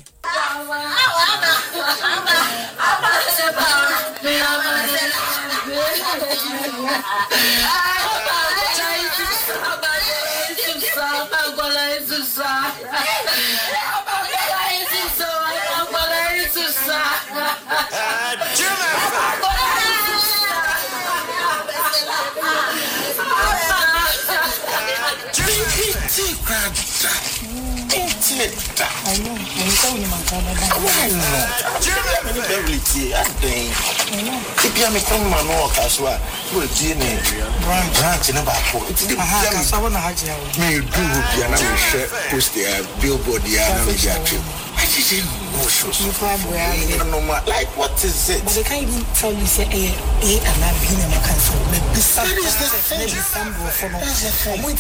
I know. I'm telling you, my God. I know. Germany, Beverly, I think. If you are from Manoa, as well, you will see me. Branch in a back. It's the Bahamas. I want to have you. May you do piano share, post the billboard, the other trip. I didn't know shows. You probably know like what is it? But they can't even tell me, say, eh, eh, and I've been in a country. That is the thing. That's the thing.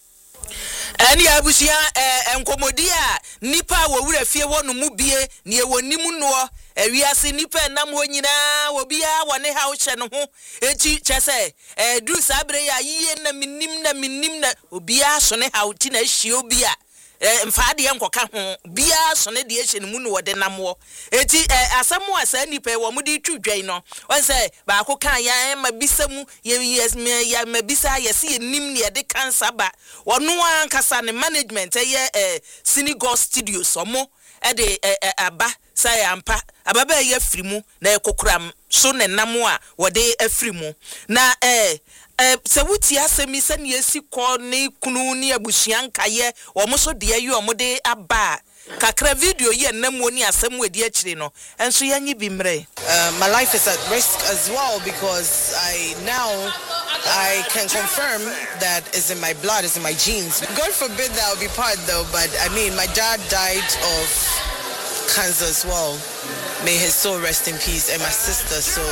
Ani abusia eh enkomodia nipa wo wura fie wonu mu bie ne e wonimu no ewiase nipa nam ho nyina obi a wone ha wo hye no ho eti chese eh du sabre ya yiye na minim na minim na obi a so ne ha wo ti na hye obi a eh mfaade enkoka ho bia so ne de hye no mu no wode nam wo eti eh asamo asa nipa wo mu de twudwan no won say ba ko kan ya ma bisamu ye ya ma bisa ye se nim ne de cancer ba wono an kasa ne management eh eh Senegal Studios omo e de aba say ampa ababa ye frimu na ekokram so ne nam a wode afrimu na eh eh se wuti asemi se ne esikọ ne kunu ne abusuan kaye omo so de ayi omo de aba kakra video ye nam oni asem wedi akire no enso yanyi bi mre. My life is at risk as well because I now I can confirm that it's in my blood, it's in my genes. God forbid that I'll be part though, but I mean my dad died of cancer as well. May his soul rest in peace, and my sister, so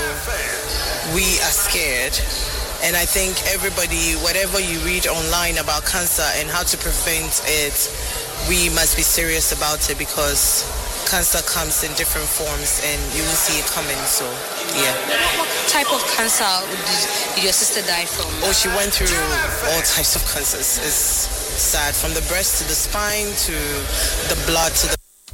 we are scared. And I think everybody, whatever you read online about cancer and how to prevent it, we must be serious about it because cancer comes in different forms and you will see it coming. So, yeah. What type of cancer did your sister die from? Oh, she went through all types of cancers. It's sad. From the breast to the spine to the blood to the...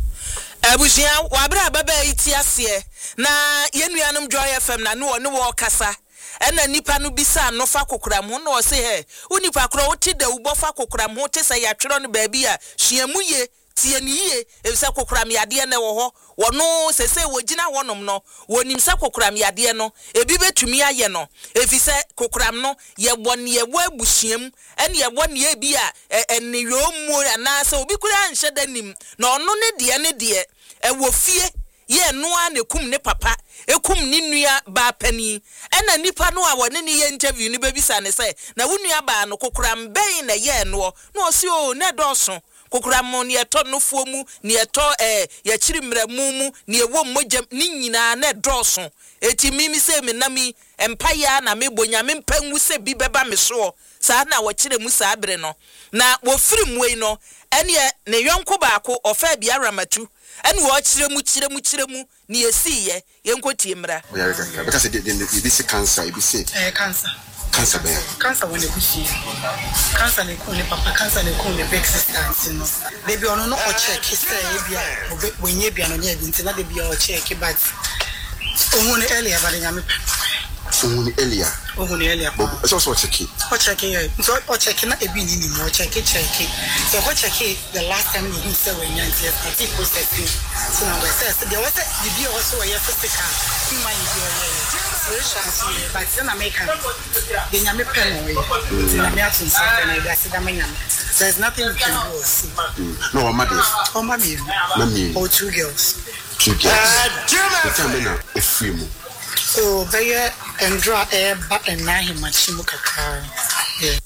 Abusia, wabra baba iti asie na yenuanom Joy F M na no no wo kasa ena nipa no bisa no fa kokram ho no se he unipa kro wo ti da ubo fa kokram ho te se ya twero no ba bi a hyiamu ye tie ni ye ebisa kokram yade na wo ho wono sese wogina wonom no wonim se kokram yade no ebi betumi aye no efise kokram no ye bone ye wo abuhyiam ene ye bone ye bi a ene yomu ana se obi kura nhye danim na ono ne de ne de e wo fie ye noa ne kum ne papa ekum ni nua ba pani ena nipa no a wone ne ye interview ni bebisa ne se na wonua ba no kokram ben na ye no no si o ne doso kokram ne eto no fuomu ne eto eh ya chirimra mumu ne ewo mogam ni nyina na doso eti mimi se me nami empaya na me bonya me mpanwu se bi beba me so saa na wo kire mu saa bere no na wo firi mu ei no ɛne ne yonko baako ofa bia ramatu ɛne wo kyerɛ mu kyerɛ mu kyerɛ mu ne yesiye yenkotie mra oya ka because the the be say cancer e be say eh cancer cancer be cancer when e be see cancer ne ko ne papa cancer ne ko ne big sister no baby ono no o check say e bia wenye bia no nya bi ntina de bia o check but ohun ni earlier but nya me ohun ni earlier ohun ni earlier but so so check it o check it so o check na e bi ni ni mo check check so o check the last time you say when nya ntia e processing so na we say the what the bia also we physical human bia we so but then I make the nya me pen we na me atun something na that da manya there's nothing you can do see no mama dey oh mommy mommy oh two girls two girls the time na e free mu so they and draw air back and na him machimu kakara yeah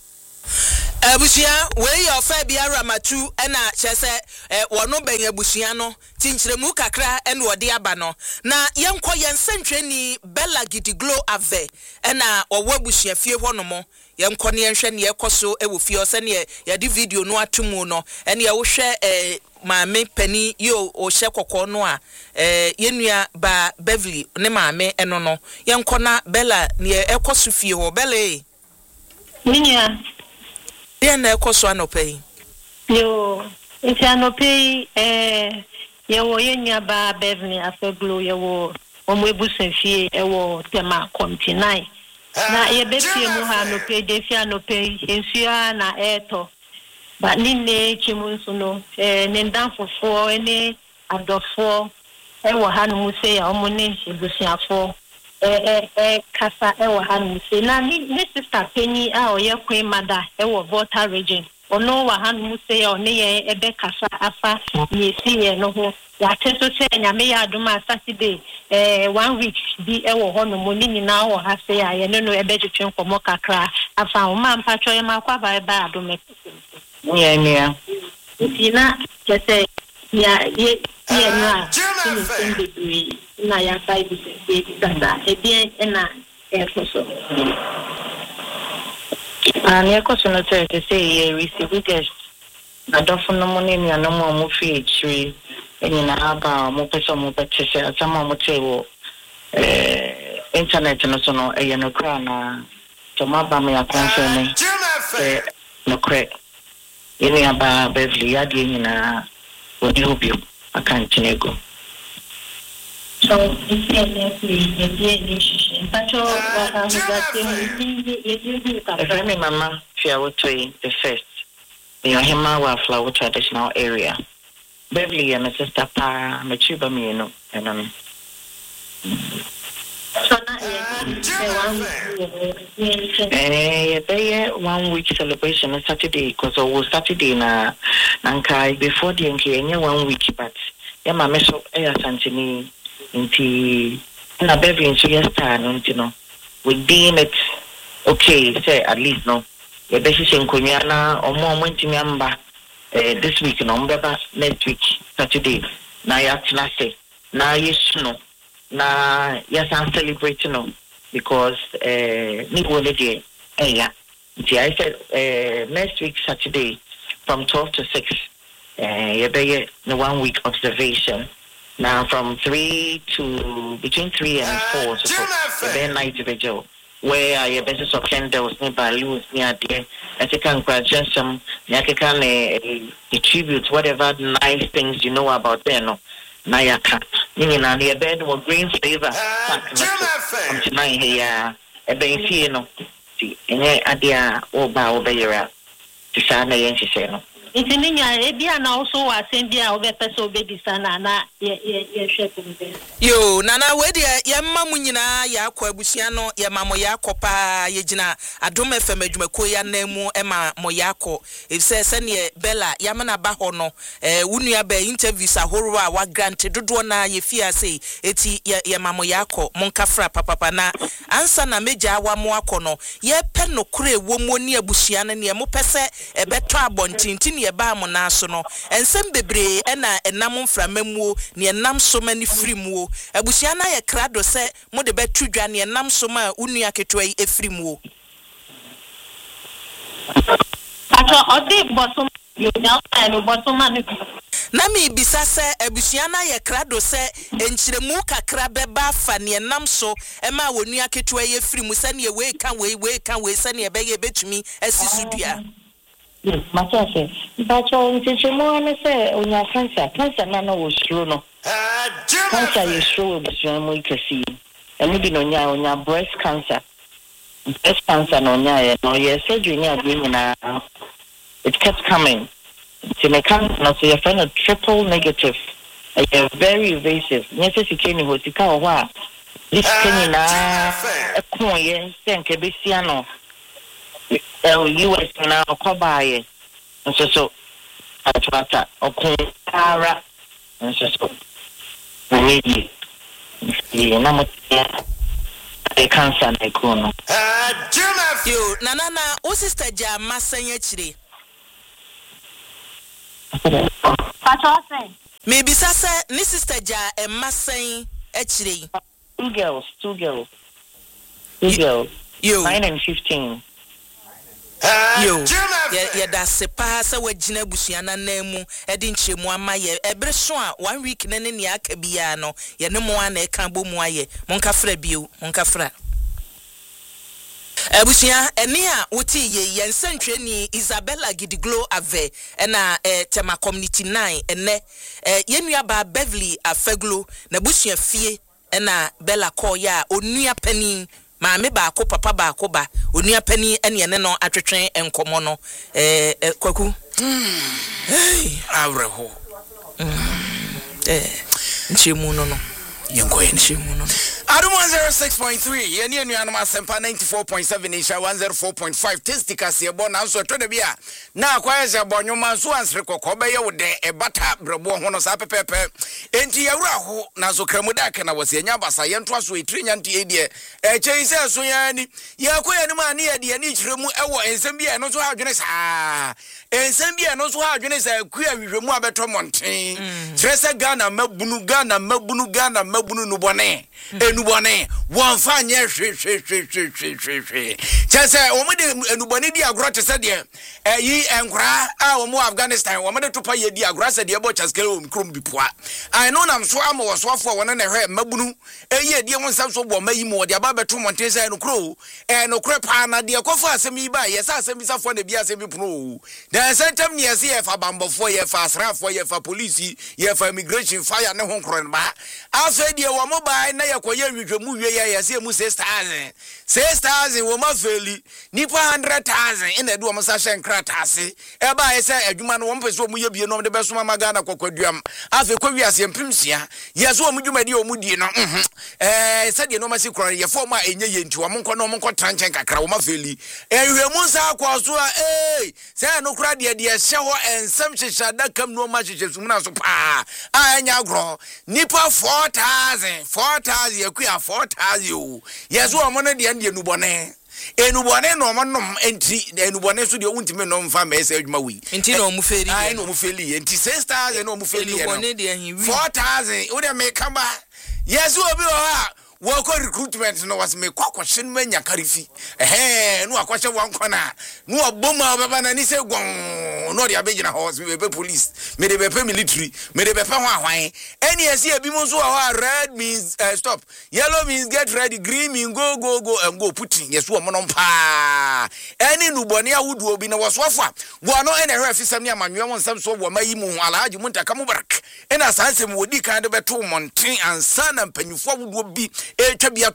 abusia we your fa bia ramatu na chese wono ben abusia no tinkyeremu kakra ene wode aba no na yenko yensentweni Bella Gidiglo ave na owo abusia fie hono mo yenko ne yenhwe ne yekoso e wo fie ose ne ya di video no atumu no ene ye wo hwe eh maame pani yo o hye kokko no a eh yenua ba Beverly ne maame eno no yenko na Bella ne ekoso fie ho Bella e minya ye na ekoso anopai yo enti anopai eh ye wo yenua ba Beverly afeglo ye wo omo ebusan fie e wo tema kontinai na ye befie mu ha anopai de fie anopai ensua na eto ba nine chimunso no eh nendanfofo ene adofo e wo ha no mu se ya omo ne ebusuafo eh eh eh kasa e wo ha no mu se na ni sister penny a oye Queen Mother e wo Volta region ono wa ha no mu se ya one ye ebe kasa afa ni si ye no ho ya teso se nyame ya adoma Saturday eh one week bi e wo ho no mo ni nyina wo ha se ya ye no no ebe twetwe nkomo kakra afa o ma mpatwo ye makwa ba ba adoma yeah yeah ina kese ya ye ye na ni na ya sai bi se dada e bien na e koso ani e koso no te se ye receive guest na dofo no mo ne mi ano mo mo fi chiri eni na aba mo pese mo pete se atama mo te wo eh internet no so no e ye no kra na to ma ba me akonse ne eh no kre eni aba Beverly ya die nyina wodi hobio akantinego so it's a really but you are my mama fia wotoi the first you are him our flower traditional area Beverly and my sister pa my chuba me no and um so eh yeah one week celebration on Saturday because on Saturday na nankai before the nke one week but yeah mama so eh asantini nti na Beverly so yesterday no nti no we deem it okay say at least no we be hye nkonwa na omo omo ntimi amba eh this week no mbeba next week Saturday na ya tnase na yesu no na yes I'm celebrating no because eh ni go le dey eh yeah I said uh, next week Saturday from twelve to six uh you be the one week observation now from three to between three and four so the then night vigil where your business of candles near balloons near there I think congratulations some can uh, tribute whatever nice things you know about them no Nayaka, meaning on the bed or green flavor. I'm tonight here. A bench, no. Any idea or bow bear to Sana and she said, it's in India, and also I send you over Peso baby Sana. Yo, Nana, where dear, ya mamunina, ya Quabusiano, ya Mamoyako pa, Yejina, Adome Femejmakoya Nemu, Emma Moyako. If says Senya Bella, Yamana Bahono, eh, Wunia be interviews a horror, what granted Dudwana, ye fear say, eti ya Mamoyako, Monkafra, Papa na, answer na meja wa moakono, ye pen no cre, womoni Busiana, near Mopese, a betra bontin. Ba mo na so no ensem bebre e na enam mframemu ne enam so mani frimu abusia na ye krado se mo de betudwa ne enam so ma unua ketwa efrimu ato odi boso You know, I'm bottom man. Na mi bisa se ebusua na ye krado se enchiremu kakra beba fa ne nam so e ma wonu aketua ye firi mu se ne we kan we we kan we se ne be ye betumi asisu dua. Yes, macha se. Bacho enchiremu ane se onya cancer, cancer na na wo suro no. Cancer ye suro ebusua mu ikasi. Eni bi no nya onya breast cancer. Breast cancer no nya ye no ye surgery nya bi nyina. It kept coming. To make cancer, so you find a triple negative. You're very evasive. Yes, you came in Hotika or what? This can a coin, thank you, Bessiano. U S now, Cobaye. And so, so, Atlanta, or Contara, and so, so. Maybe, the number a cancer, I could. You, Nana, O sister Jam, Massanyachri. Maybe Sasa, ni sister Ja and Massay actually. Two girls, two girls. Two girls. You nine and fifteen. You yeah, that's a pass away Gina Busiana Nemu, Edin Chimuama, ye, Ebreswa, one week in any Yakabiano, Yanemoane, Cambo Moye, Monca Frebu, Monca Fra. Ebusia enia wuti ye yen centre ni Isabella Gidiglo ave na eh, tema community nine ene eh, yenua ba Beverly Afeglo na busia fie na Bella Koya onua pani maame ba ko papa ba ko ba onua pani ene ne no atwetwen enkomo no eh, eh kwaku hey awreho eh nchemu no no yenko yen nchemu no Adam one oh six point three, yeni yeni anuma sempa ninety-four point seven, isha one oh four point five, testika siye bona anso twede biya. Na kwa yeze bonyo mansu ansri kokobe ya ude e bata brebo hono sa pepepe. Enti ya ura ho na zo kremudake na wasi nyabasa yentu asu itri nyanti edie. E che ise asu yani, ya kwa yeni mani ya diya ni chiremu ewo ensembi ya nosu haa june sa. Ensembi ya nosu haa june sa kuya wiremu abeto monti. Trese gana mebunu gana mebunu gana mebunu nubone. Enubone one fan ye shi shi shi shi shi shi shi chese omede enubone di agro te se de eh yi enkra a omo Afghanistan omede to pa ye di agro se de bo chaskele om krom bipoa I know nam so am wo so afo wona na hwe mabunu eye de won sam so bo mayi mo de aba beto monte se no kro eh no kre pa na de kofa asem yi ba ye sa asem bi safo na bi asem bi pro then sentem ne ye se fa bambofo ye fa asrafo ye fa police ye fa immigration fire ne ho kro ba afa de wo mobile na ye koye hwehwemu wie ya ya se mu six thousand six thousand wo ma feli nipa one hundred thousand ina do mo sa hye nkra tase e ba ye se adwuma no wo mpese mu ye bie no de beso ma Ghana kwakwaduam afa kwawi ase mpimsia ye so mo dwuma di o mu die no mhm eh se de no ma si kro ye fo ma enye ye nti wo mo nko no mo nko tranchen kakra wo ma feli ehwemu sa akwa so a eh se no kra de de hye ho ensem hyehyɛ da kam no ma hyehyɛ sum na so pa a anya agro nipa four thousand four thousand ya four thousand yes wo mo no de ande enubone enubone no mo nom enti enubone so de wuntime no mfa ma ese adwuma wi enti no mu feli ai no mu feli enti six thousand no mu feli enubone de ahi wi four thousand wo de me kamba yes wo bi wo ha wo ko recruitment no was me kwakwa ma nya karifi eh no akwahye wankona no oboma baba na ni se gon no de abegina house me be police me de be military me de be ho ahwan any ese abi mo so ho red means uh, stop yellow means get ready green means go go go and go putin yes wo mo no pa any nubone awudu obi na wasofo wo no ene hwe fisam ni amanwe won sam so wo mayi mu alhaji muntaka mubarak ena sansem wodi kan de beto monten ansa na mpanyufo awudu obi so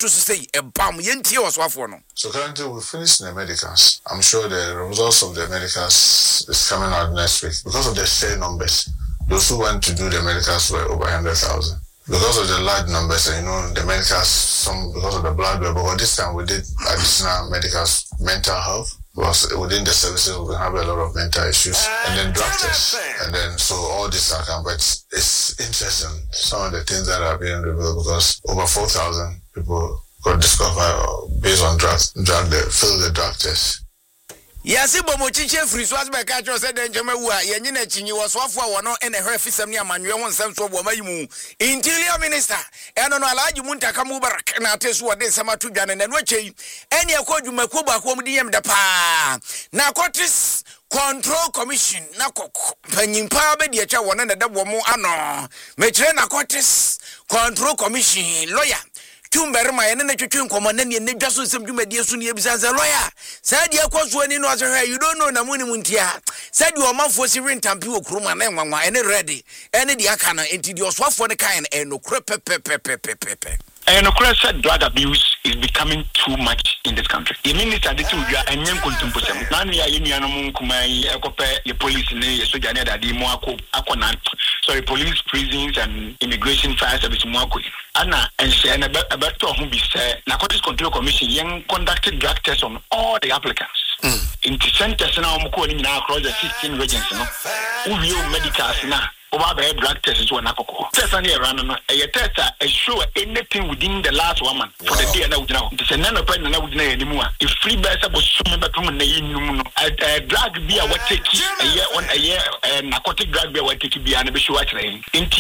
currently we finished the medicals. I'm sure the results of the medicals is coming out next week. Because of the sheer numbers, those who went to do the medicals were over one hundred thousand. Because of the large numbers, and you know, the medicals, some because of the blood, but this time we did additional medicals, mental health. Was within the services we have a lot of mental issues, and then drug tests, and then so all this are come. But it's interesting some of the things that are being revealed because over four thousand people got discovered based on drugs. Drug they failed the drug test. Yasi bomo chiche free so as be ka cho se den jema wu a yenye na chinyi wo so afo wo no ene hwe fisam ne amanwe ho nsam so bo mayimu interior minister eno no Alhaji Muntaka Mubarak na atesu wo den sama to dwane na no achei ene akodwuma ko ba ko mu diyem da pa na Courts Control Commission na kok panyimpa be de acha wo na da bo mu ano mekire na Courts Control Commission lawyer Tumberma ene na twetwe nkomo na ne nedwa so nsem dwumadie so ne ebisanza lawyer saa de akwaso ani no asehwe you don't know na muni muntia saa de omafo si rentampi okruma na enwanwa ene ready ene de aka na enti de oswafo ne kan eno kre pepepepepepepe. And of course, drug abuse is becoming too much in this country. The minister did to you and young contemporary. None of you know, the police in the Sojana, the Moako, Aquanan, sorry, police, prisons, and immigration fire service Moako. Anna and Shane about to whom be said, Narcotics Control Commission, young conducted drug tests on all the applicants. Mm. In the centers now, across the sixteen regions, no, who you medicals now. Over the drug test is one alcohol. Test on here, run a test assure anything within the last one month for the day now. It's a nano pen and I would know anymore. If free bears was swimming back from a drug beer, what take a year on a year, and narcotic drug beer, what take be an ambitious train.